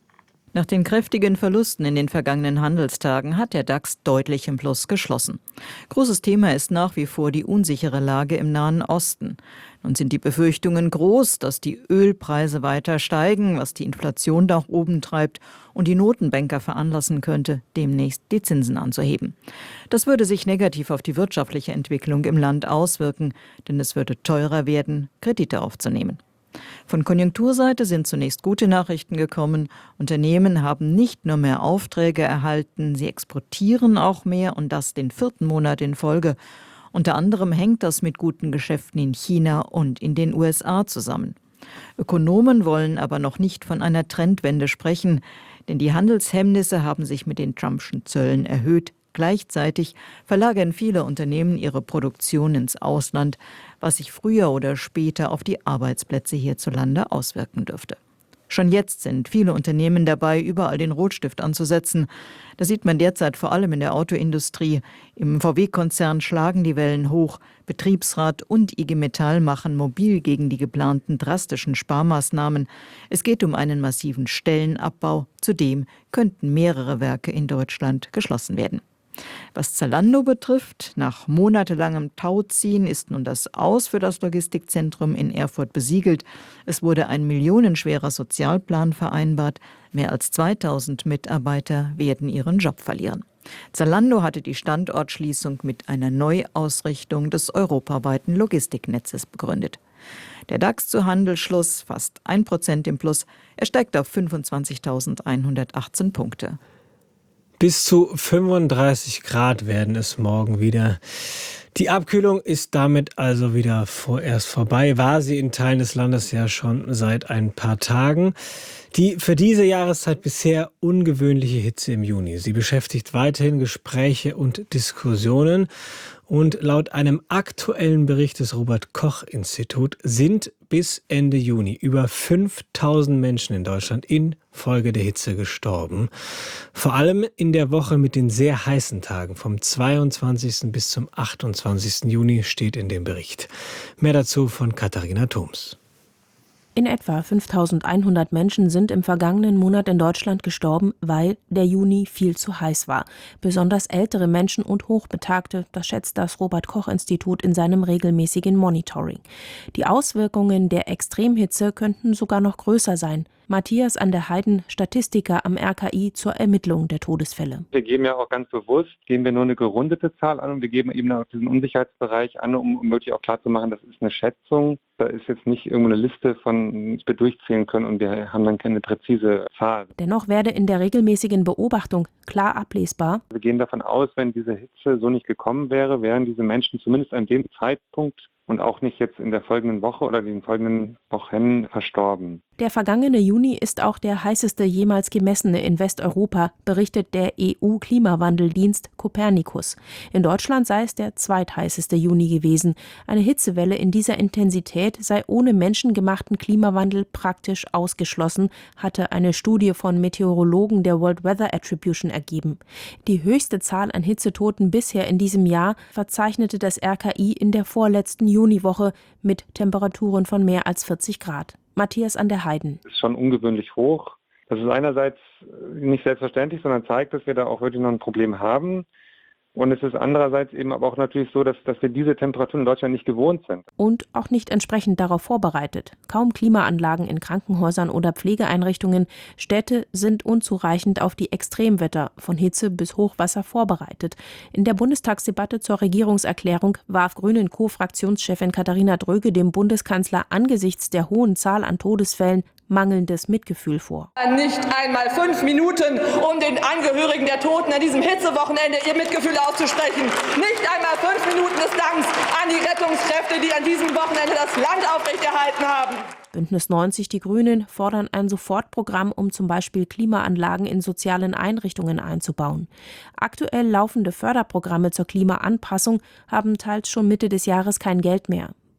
Nach den kräftigen Verlusten in den vergangenen Handelstagen hat der DAX deutlich im Plus geschlossen. Großes Thema ist nach wie vor die unsichere Lage im Nahen Osten. Nun sind die Befürchtungen groß, dass die Ölpreise weiter steigen, was die Inflation nach oben treibt und die Notenbanker veranlassen könnte, demnächst die Zinsen anzuheben. Das würde sich negativ auf die wirtschaftliche Entwicklung im Land auswirken, denn es würde teurer werden, Kredite aufzunehmen. Von Konjunkturseite sind zunächst gute Nachrichten gekommen. Unternehmen haben nicht nur mehr Aufträge erhalten, sie exportieren auch mehr und das den 4. Monat in Folge. Unter anderem hängt das mit guten Geschäften in China und in den USA zusammen. Ökonomen wollen aber noch nicht von einer Trendwende sprechen, denn die Handelshemmnisse haben sich mit den Trumpschen Zöllen erhöht. Gleichzeitig verlagern viele Unternehmen ihre Produktion ins Ausland, was sich früher oder später auf die Arbeitsplätze hierzulande auswirken dürfte. Schon jetzt sind viele Unternehmen dabei, überall den Rotstift anzusetzen. Das sieht man derzeit vor allem in der Autoindustrie. Im VW-Konzern schlagen die Wellen hoch. Betriebsrat und IG Metall machen mobil gegen die geplanten drastischen Sparmaßnahmen. Es geht um einen massiven Stellenabbau. Zudem könnten mehrere Werke in Deutschland geschlossen werden. Was Zalando betrifft, nach monatelangem Tauziehen ist nun das Aus für das Logistikzentrum in Erfurt besiegelt. Es wurde ein millionenschwerer Sozialplan vereinbart. Mehr als 2000 Mitarbeiter werden ihren Job verlieren. Zalando hatte die Standortschließung mit einer Neuausrichtung des europaweiten Logistiknetzes begründet. Der DAX zu Handelsschluss fast 1% im Plus. Er steigt auf 25.118 Punkte. Bis zu 35 Grad werden es morgen wieder. Die Abkühlung ist damit also wieder vorerst vorbei. War sie in Teilen des Landes ja schon seit ein paar Tagen. Die für diese Jahreszeit bisher ungewöhnliche Hitze im Juni. Sie beschäftigt weiterhin Gespräche und Diskussionen. Und laut einem aktuellen Bericht des Robert-Koch-Institut sind bis Ende Juni über 5000 Menschen in Deutschland infolge der Hitze gestorben. Vor allem in der Woche mit den sehr heißen Tagen vom 22. bis zum 28. Juni steht in dem Bericht. Mehr dazu von Katharina Thoms. In etwa 5.100 Menschen sind im vergangenen Monat in Deutschland gestorben, weil der Juni viel zu heiß war. Besonders ältere Menschen und Hochbetagte, das schätzt das Robert-Koch-Institut in seinem regelmäßigen Monitoring. Die Auswirkungen der Extremhitze könnten sogar noch größer sein. Matthias an der Heiden, Statistiker am RKI zur Ermittlung der Todesfälle. Wir geben ja auch ganz bewusst, geben wir nur eine gerundete Zahl an und wir geben eben auch diesen Unsicherheitsbereich an, um wirklich auch klarzumachen, das ist eine Schätzung. Da ist jetzt nicht irgendwo eine Liste von, die wir durchzählen können und wir haben dann keine präzise Zahl. Dennoch werde in der regelmäßigen Beobachtung klar ablesbar: Wir gehen davon aus, wenn diese Hitze so nicht gekommen wäre, wären diese Menschen zumindest an dem Zeitpunkt und auch nicht jetzt in der folgenden Woche oder den folgenden Wochen verstorben. Der vergangene Juni ist auch der heißeste jemals gemessene in Westeuropa, berichtet der EU-Klimawandeldienst Copernicus. In Deutschland sei es der zweitheißeste Juni gewesen. Eine Hitzewelle in dieser Intensität sei ohne menschengemachten Klimawandel praktisch ausgeschlossen, hatte eine Studie von Meteorologen der World Weather Attribution ergeben. Die höchste Zahl an Hitzetoten bisher in diesem Jahr verzeichnete das RKI in der vorletzten Juniwoche mit Temperaturen von mehr als 40 Grad. Matthias an der Heiden. Das ist schon ungewöhnlich hoch. Das ist einerseits nicht selbstverständlich, sondern zeigt, dass wir da auch wirklich noch ein Problem haben. Und es ist andererseits eben aber auch natürlich so, dass wir diese Temperaturen in Deutschland nicht gewohnt sind. Und auch nicht entsprechend darauf vorbereitet. Kaum Klimaanlagen in Krankenhäusern oder Pflegeeinrichtungen. Städte sind unzureichend auf die Extremwetter von Hitze bis Hochwasser vorbereitet. In der Bundestagsdebatte zur Regierungserklärung warf Grünen-Co-Fraktionschefin Katharina Dröge dem Bundeskanzler angesichts der hohen Zahl an Todesfällen mangelndes Mitgefühl vor. Nicht einmal 5 Minuten, um den Angehörigen der Toten an diesem Hitzewochenende ihr Mitgefühl auszusprechen. Nicht einmal 5 Minuten des Danks an die Rettungskräfte, die an diesem Wochenende das Land aufrechterhalten haben. Bündnis 90, die Grünen, fordern ein Sofortprogramm, um zum Beispiel Klimaanlagen in sozialen Einrichtungen einzubauen. Aktuell laufende Förderprogramme zur Klimaanpassung haben teils schon Mitte des Jahres kein Geld mehr.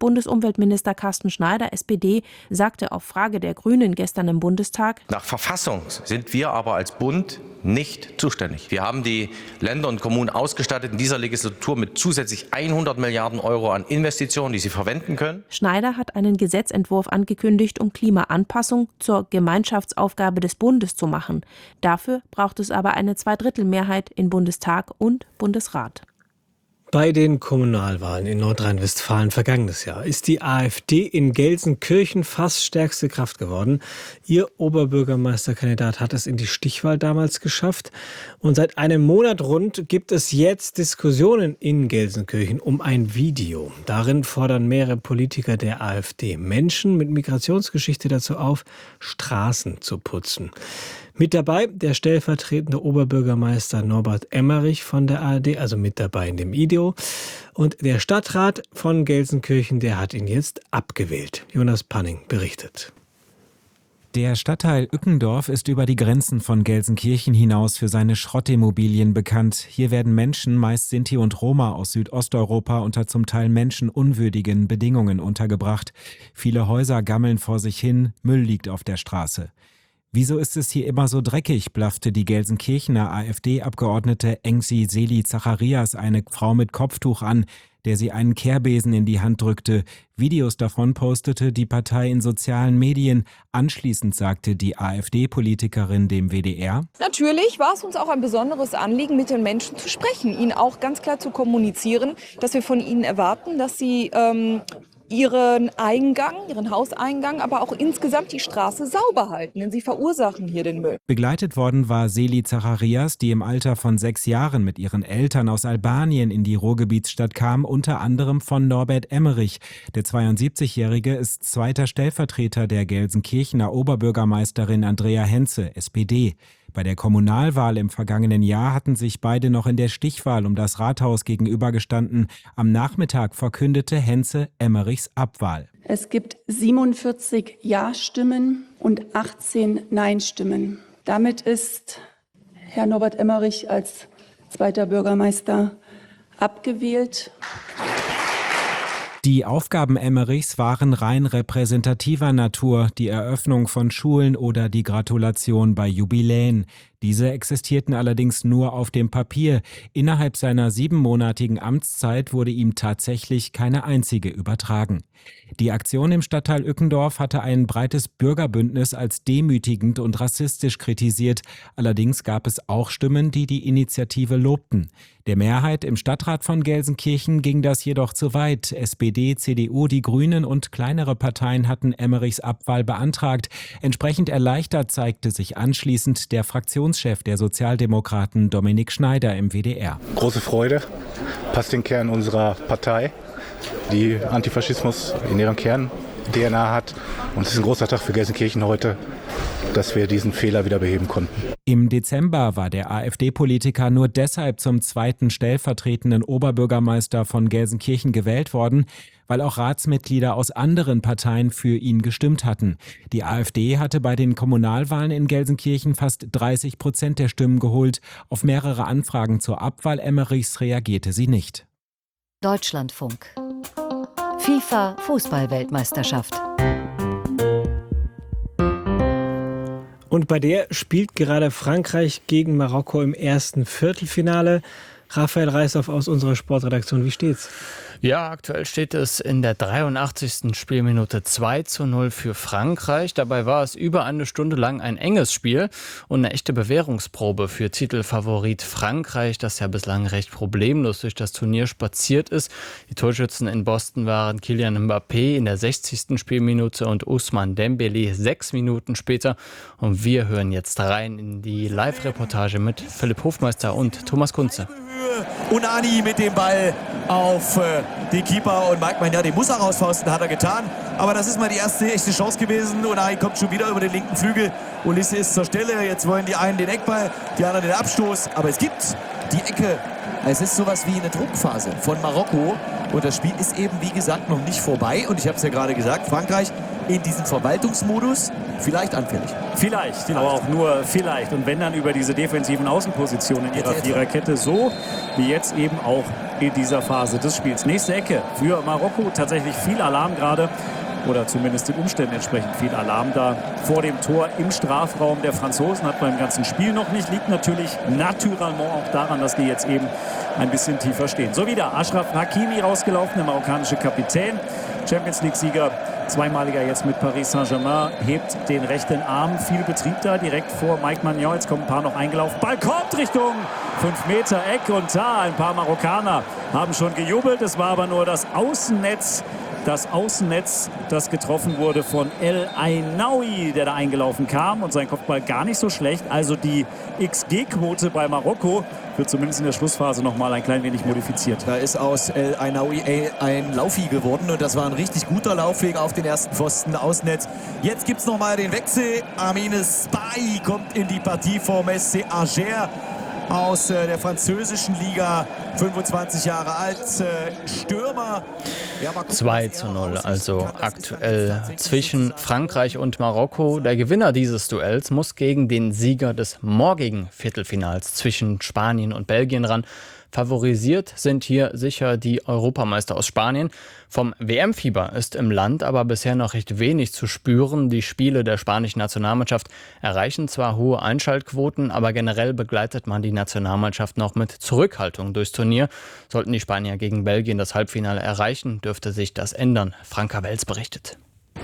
Bundesumweltminister Carsten Schneider, SPD, sagte auf Frage der Grünen gestern im Bundestag: Nach Verfassung sind wir aber als Bund nicht zuständig. Wir haben die Länder und Kommunen ausgestattet in dieser Legislatur mit zusätzlich 100 Milliarden Euro an Investitionen, die sie verwenden können. Schneider hat einen Gesetzentwurf angekündigt, um Klimaanpassung zur Gemeinschaftsaufgabe des Bundes zu machen. Dafür braucht es aber eine Zweidrittelmehrheit in Bundestag und Bundesrat. Bei den Kommunalwahlen in Nordrhein-Westfalen vergangenes Jahr ist die AfD in Gelsenkirchen fast stärkste Kraft geworden. Ihr Oberbürgermeisterkandidat hat es in die Stichwahl damals geschafft. Und seit einem Monat rund gibt es jetzt Diskussionen in Gelsenkirchen um ein Video. Darin fordern mehrere Politiker der AfD Menschen mit Migrationsgeschichte dazu auf, Straßen zu putzen. Mit dabei der stellvertretende Oberbürgermeister Norbert Emmerich von der ARD, also mit dabei in dem Video. Und der Stadtrat von Gelsenkirchen, der hat ihn jetzt abgewählt. Jonas Panning berichtet. Der Stadtteil Ückendorf ist über die Grenzen von Gelsenkirchen hinaus für seine Schrottimmobilien bekannt. Hier werden Menschen, meist Sinti und Roma aus Südosteuropa, unter zum Teil menschenunwürdigen Bedingungen untergebracht. Viele Häuser gammeln vor sich hin, Müll liegt auf der Straße. Wieso ist es hier immer so dreckig, blaffte die Gelsenkirchener AfD-Abgeordnete Engsi Seli Zacharias eine Frau mit Kopftuch an, der sie einen Kehrbesen in die Hand drückte. Videos davon postete die Partei in sozialen Medien. Anschließend sagte die AfD-Politikerin dem WDR: Natürlich war es uns auch ein besonderes Anliegen, mit den Menschen zu sprechen, ihnen auch ganz klar zu kommunizieren, dass wir von ihnen erwarten, dass sie ihren Eingang, ihren Hauseingang, aber auch insgesamt die Straße sauber halten, denn sie verursachen hier den Müll. Begleitet worden war Seli Zacharias, die im Alter von 6 Jahren mit ihren Eltern aus Albanien in die Ruhrgebietsstadt kam, unter anderem von Norbert Emmerich. Der 72-Jährige ist zweiter Stellvertreter der Gelsenkirchener Oberbürgermeisterin Andrea Henze, SPD. Bei der Kommunalwahl im vergangenen Jahr hatten sich beide noch in der Stichwahl um das Rathaus gegenübergestanden. Am Nachmittag verkündete Henze Emmerichs Abwahl. Es gibt 47 Ja-Stimmen und 18 Nein-Stimmen. Damit ist Herr Norbert Emmerich als zweiter Bürgermeister abgewählt. Die Aufgaben Emmerichs waren rein repräsentativer Natur, die Eröffnung von Schulen oder die Gratulation bei Jubiläen. Diese existierten allerdings nur auf dem Papier. Innerhalb seiner 7-monatigen Amtszeit wurde ihm tatsächlich keine einzige übertragen. Die Aktion im Stadtteil Ückendorf hatte ein breites Bürgerbündnis als demütigend und rassistisch kritisiert. Allerdings gab es auch Stimmen, die die Initiative lobten. Der Mehrheit im Stadtrat von Gelsenkirchen ging das jedoch zu weit. SPD, CDU, die Grünen und kleinere Parteien hatten Emmerichs Abwahl beantragt. Entsprechend erleichtert zeigte sich anschließend der Fraktionschef der Sozialdemokraten Dominik Schneider im WDR. Große Freude, passt den Kern unserer Partei, die Antifaschismus in ihrem Kern DNA hat. Und es ist ein großer Tag für Gelsenkirchen heute, dass wir diesen Fehler wieder beheben konnten. Im Dezember war der AfD-Politiker nur deshalb zum zweiten stellvertretenden Oberbürgermeister von Gelsenkirchen gewählt worden, weil auch Ratsmitglieder aus anderen Parteien für ihn gestimmt hatten. Die AfD hatte bei den Kommunalwahlen in Gelsenkirchen fast 30% der Stimmen geholt. Auf mehrere Anfragen zur Abwahl Emmerichs reagierte sie nicht. Deutschlandfunk. FIFA-Fußball-Weltmeisterschaft. Und bei der spielt gerade Frankreich gegen Marokko im ersten Viertelfinale. Raphael Reishoff aus unserer Sportredaktion, wie steht's? Ja, aktuell steht es in der 83. Spielminute 2:0 für Frankreich. Dabei war es über eine Stunde lang ein enges Spiel und eine echte Bewährungsprobe für Titelfavorit Frankreich, das ja bislang recht problemlos durch das Turnier spaziert ist. Die Torschützen in Boston waren Kylian Mbappé in der 60. Spielminute und Ousmane Dembélé 6 Minuten später. Und wir hören jetzt rein in die Live-Reportage mit Philipp Hofmeister und Thomas Kunze. Unani mit dem Ball auf den Keeper und Mike Maignan, den muss er rausfausten, hat er getan. Aber das ist mal die erste echte Chance gewesen. Unani kommt schon wieder über den linken Flügel. Ulisse ist zur Stelle. Jetzt wollen die einen den Eckball, die anderen den Abstoß. Aber es gibt die Ecke. Es ist sowas wie eine Druckphase von Marokko. Und das Spiel ist eben, wie gesagt, noch nicht vorbei. Und ich habe es ja gerade gesagt, Frankreich in diesem Verwaltungsmodus vielleicht anfällig. Vielleicht, aber auch nur vielleicht. Und wenn dann über diese defensiven Außenpositionen in ihrer Viererkette, so wie jetzt eben auch in dieser Phase des Spiels. Nächste Ecke für Marokko, tatsächlich viel Alarm gerade. Oder zumindest den Umständen entsprechend viel Alarm da vor dem Tor im Strafraum der Franzosen. Hat beim ganzen Spiel noch nicht. Liegt natürlich naturellement auch daran, dass die jetzt eben ein bisschen tiefer stehen. So wieder Achraf Hakimi rausgelaufen, der marokkanische Kapitän. Champions-League-Sieger, zweimaliger jetzt mit Paris Saint-Germain, hebt den rechten Arm. Viel Betrieb da, direkt vor Mike Maignan. Jetzt kommen ein paar noch eingelaufen. Ball kommt Richtung 5 Meter Eck. Und da ein paar Marokkaner haben schon gejubelt. Es war aber nur das Außennetz, das getroffen wurde von El Ainaoui, der da eingelaufen kam und sein Kopfball gar nicht so schlecht. Also die XG-Quote bei Marokko wird zumindest in der Schlussphase noch mal ein klein wenig modifiziert. Da ist aus El Ainaoui ein Laufi geworden und das war ein richtig guter Laufweg auf den ersten Pfosten, Außennetz. Jetzt gibt es noch mal den Wechsel. Amine Spy kommt in die Partie vom SC Angers aus der französischen Liga, 25 Jahre alt, Stürmer. 2:0, also aktuell zwischen Frankreich und Marokko. Der Gewinner dieses Duells muss gegen den Sieger des morgigen Viertelfinals zwischen Spanien und Belgien ran. Favorisiert sind hier sicher die Europameister aus Spanien. Vom WM-Fieber ist im Land aber bisher noch recht wenig zu spüren. Die Spiele der spanischen Nationalmannschaft erreichen zwar hohe Einschaltquoten, aber generell begleitet man die Nationalmannschaft noch mit Zurückhaltung durchs Turnier. Sollten die Spanier gegen Belgien das Halbfinale erreichen, dürfte sich das ändern. Franka Welz berichtet.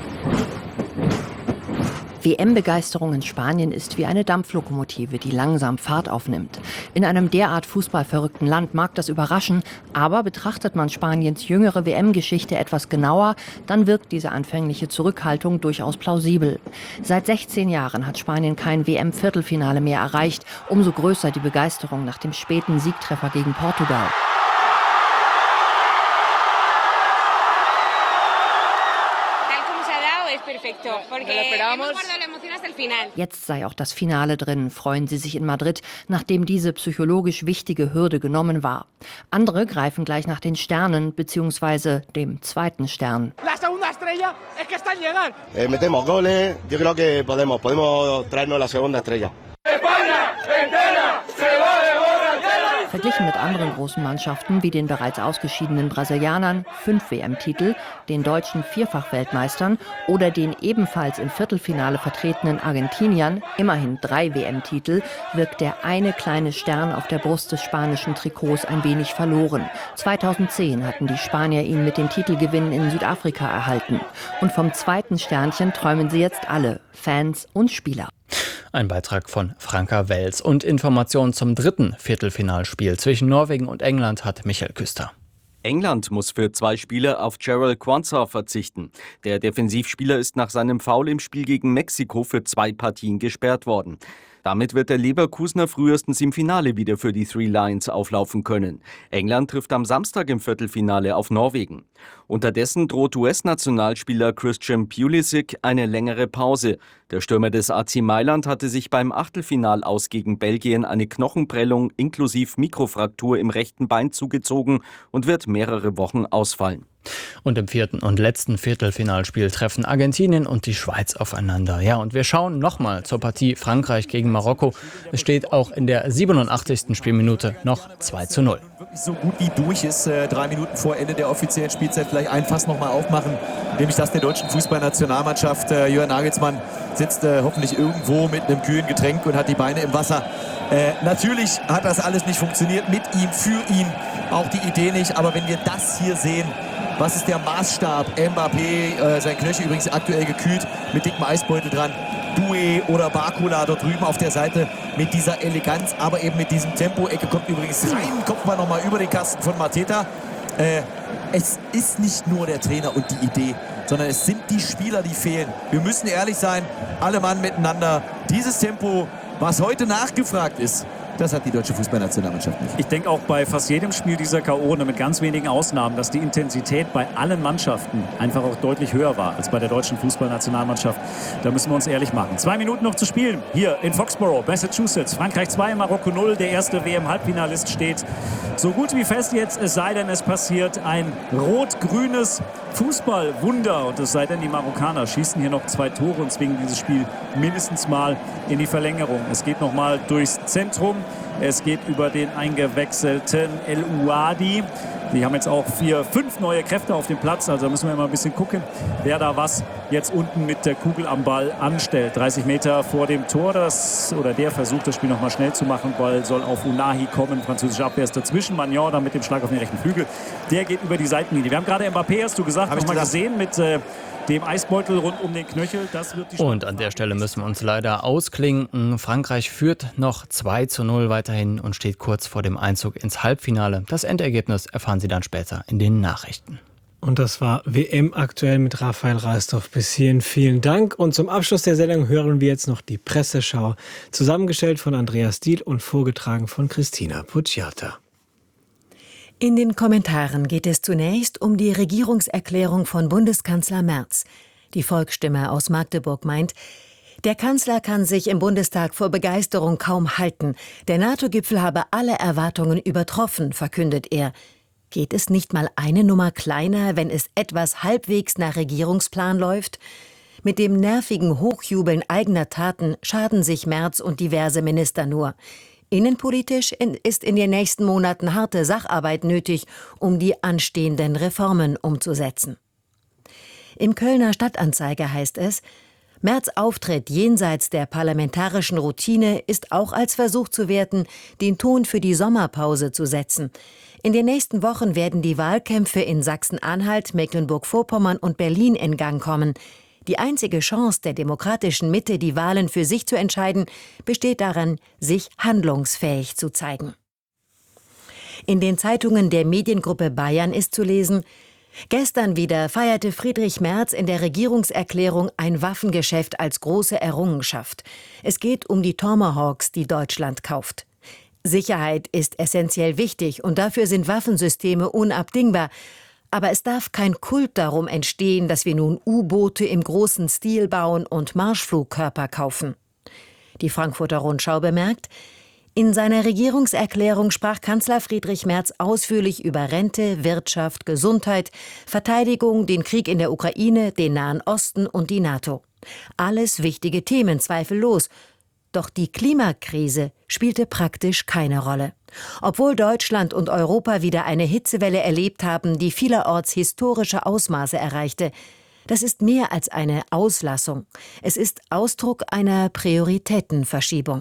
WM-Begeisterung in Spanien ist wie eine Dampflokomotive, die langsam Fahrt aufnimmt. In einem derart fußballverrückten Land mag das überraschen, aber betrachtet man Spaniens jüngere WM-Geschichte etwas genauer, dann wirkt diese anfängliche Zurückhaltung durchaus plausibel. Seit 16 Jahren hat Spanien kein WM-Viertelfinale mehr erreicht. Umso größer die Begeisterung nach dem späten Siegtreffer gegen Portugal. Jetzt sei auch das Finale drin, freuen sie sich in Madrid, nachdem diese psychologisch wichtige Hürde genommen war. Andere greifen gleich nach den Sternen bzw. dem zweiten Stern. Metemos goles, yo creo que podemos traernos la segunda estrella. Verglichen mit anderen großen Mannschaften wie den bereits ausgeschiedenen Brasilianern 5 WM-Titel, den deutschen Vierfach-Weltmeistern oder den ebenfalls im Viertelfinale vertretenen Argentiniern, immerhin 3 WM-Titel, wirkt der eine kleine Stern auf der Brust des spanischen Trikots ein wenig verloren. 2010 hatten die Spanier ihn mit dem Titelgewinn in Südafrika erhalten. Und vom zweiten Sternchen träumen sie jetzt alle, Fans und Spieler. Ein Beitrag von Franka Welz. Und Informationen zum dritten Viertelfinalspiel zwischen Norwegen und England hat Michael Küster. England muss für 2 Spiele auf Jarell Quansah verzichten. Der Defensivspieler ist nach seinem Foul im Spiel gegen Mexiko für 2 Partien gesperrt worden. Damit wird der Leverkusener frühestens im Finale wieder für die Three Lions auflaufen können. England trifft am Samstag im Viertelfinale auf Norwegen. Unterdessen droht US-Nationalspieler Christian Pulisic eine längere Pause. Der Stürmer des AC Mailand hatte sich beim Achtelfinal aus gegen Belgien eine Knochenprellung inklusive Mikrofraktur im rechten Bein zugezogen und wird mehrere Wochen ausfallen. Und im 4. und letzten Viertelfinalspiel treffen Argentinien und die Schweiz aufeinander. Ja, und wir schauen nochmal zur Partie Frankreich gegen Marokko. Es steht auch in der 87. Spielminute noch 2:0. Wirklich so gut wie durch ist, 3 Minuten vor Ende der offiziellen Spielzeit. Vielleicht ein Fass nochmal aufmachen, nämlich das der deutschen Fußballnationalmannschaft. Jürgen Nagelsmann sitzt hoffentlich irgendwo mit einem kühlen Getränk und hat die Beine im Wasser. Natürlich hat das alles nicht funktioniert, mit ihm, für ihn, auch die Idee nicht. Aber wenn wir das hier sehen, was ist der Maßstab? Mbappé, sein Knöchel übrigens aktuell gekühlt, mit dickem Eisbeutel dran. Doué oder Barcola dort drüben auf der Seite mit dieser Eleganz, aber eben mit diesem Tempo. Ecke kommt übrigens rein, kommt mal nochmal über den Kasten von Mateta. Es ist nicht nur der Trainer und die Idee, sondern es sind die Spieler, die fehlen. Wir müssen ehrlich sein, alle Mann miteinander. Dieses Tempo, was heute nachgefragt ist, Das hat die deutsche Fußballnationalmannschaft nicht. Ich denke auch bei fast jedem Spiel dieser K.O., mit ganz wenigen Ausnahmen, dass die Intensität bei allen Mannschaften einfach auch deutlich höher war als bei der deutschen Fußballnationalmannschaft. Da müssen wir uns ehrlich machen. 2 Minuten noch zu spielen. Hier in Foxborough, Massachusetts. Frankreich 2, Marokko 0. Der erste WM-Halbfinalist steht so gut wie fest jetzt, es sei denn, es passiert ein rot-grünes Fußballwunder. Und es sei denn, die Marokkaner schießen hier noch 2 Tore und zwingen dieses Spiel mindestens mal in die Verlängerung. Es geht noch mal durchs Zentrum. Es geht über den eingewechselten El Ouadi. Die haben jetzt auch 4, 5 neue Kräfte auf dem Platz. Also da müssen wir mal ein bisschen gucken, wer da was jetzt unten mit der Kugel am Ball anstellt. 30 Meter vor dem Tor. Der versucht, das Spiel noch mal schnell zu machen. Ball soll auf Unahi kommen. Französische Abwehr ist dazwischen. Magnon dann mit dem Schlag auf den rechten Flügel. Der geht über die Seitenlinie. Wir haben gerade Mbappé, hast du gesagt, noch mal gesehen mit dem Eisbeutel rund um den Knöchel. Das wird die Und an der Stelle müssen wir uns leider ausklinken. Frankreich führt noch 2:0 weiterhin und steht kurz vor dem Einzug ins Halbfinale. Das Endergebnis erfahren Sie dann später in den Nachrichten. Und das war WM aktuell mit Raphael Reisdorf. Bis hierhin vielen Dank. Und zum Abschluss der Sendung hören wir jetzt noch die Presseschau, zusammengestellt von Andreas Diehl und vorgetragen von Christina Pucciata. In den Kommentaren geht es zunächst um die Regierungserklärung von Bundeskanzler Merz. Die Volksstimme aus Magdeburg meint, der Kanzler kann sich im Bundestag vor Begeisterung kaum halten. Der NATO-Gipfel habe alle Erwartungen übertroffen, verkündet er. Geht es nicht mal eine Nummer kleiner, wenn es etwas halbwegs nach Regierungsplan läuft? Mit dem nervigen Hochjubeln eigener Taten schaden sich Merz und diverse Minister nur. Innenpolitisch ist in den nächsten Monaten harte Sacharbeit nötig, um die anstehenden Reformen umzusetzen. Im Kölner Stadtanzeiger heißt es, Merz' Auftritt jenseits der parlamentarischen Routine ist auch als Versuch zu werten, den Ton für die Sommerpause zu setzen. In den nächsten Wochen werden die Wahlkämpfe in Sachsen-Anhalt, Mecklenburg-Vorpommern und Berlin in Gang kommen. Die einzige Chance der demokratischen Mitte, die Wahlen für sich zu entscheiden, besteht darin, sich handlungsfähig zu zeigen. In den Zeitungen der Mediengruppe Bayern ist zu lesen, gestern wieder feierte Friedrich Merz in der Regierungserklärung ein Waffengeschäft als große Errungenschaft. Es geht um die Tomahawks, die Deutschland kauft. Sicherheit ist essentiell wichtig und dafür sind Waffensysteme unabdingbar. Aber es darf kein Kult darum entstehen, dass wir nun U-Boote im großen Stil bauen und Marschflugkörper kaufen. Die Frankfurter Rundschau bemerkt, in seiner Regierungserklärung sprach Kanzler Friedrich Merz ausführlich über Rente, Wirtschaft, Gesundheit, Verteidigung, den Krieg in der Ukraine, den Nahen Osten und die NATO. Alles wichtige Themen, zweifellos. Doch die Klimakrise spielte praktisch keine Rolle. Obwohl Deutschland und Europa wieder eine Hitzewelle erlebt haben, die vielerorts historische Ausmaße erreichte, das ist mehr als eine Auslassung. Es ist Ausdruck einer Prioritätenverschiebung.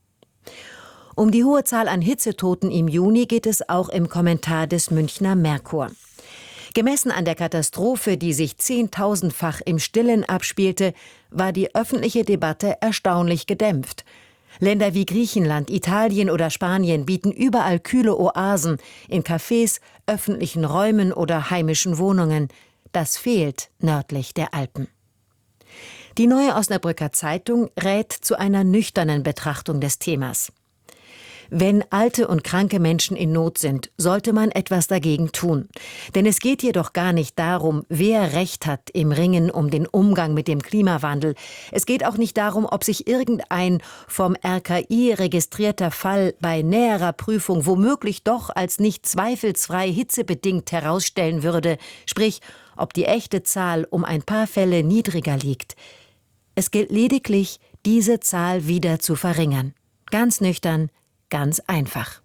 Um die hohe Zahl an Hitzetoten im Juni geht es auch im Kommentar des Münchner Merkur. Gemessen an der Katastrophe, die sich 10.000-fach im Stillen abspielte, war die öffentliche Debatte erstaunlich gedämpft. Länder wie Griechenland, Italien oder Spanien bieten überall kühle Oasen in Cafés, öffentlichen Räumen oder heimischen Wohnungen. Das fehlt nördlich der Alpen. Die Neue Osnabrücker Zeitung rät zu einer nüchternen Betrachtung des Themas. Wenn alte und kranke Menschen in Not sind, sollte man etwas dagegen tun. Denn es geht jedoch gar nicht darum, wer Recht hat im Ringen um den Umgang mit dem Klimawandel. Es geht auch nicht darum, ob sich irgendein vom RKI registrierter Fall bei näherer Prüfung womöglich doch als nicht zweifelsfrei hitzebedingt herausstellen würde, sprich, ob die echte Zahl um ein paar Fälle niedriger liegt. Es gilt lediglich, diese Zahl wieder zu verringern. Ganz nüchtern, ganz einfach.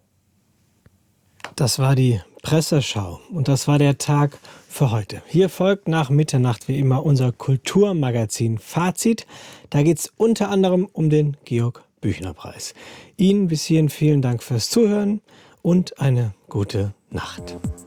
Das war die Presseschau und das war der Tag für heute. Hier folgt nach Mitternacht wie immer unser Kulturmagazin Fazit. Da geht es unter anderem um den Georg-Büchner-Preis. Ihnen bis hierhin vielen Dank fürs Zuhören und eine gute Nacht.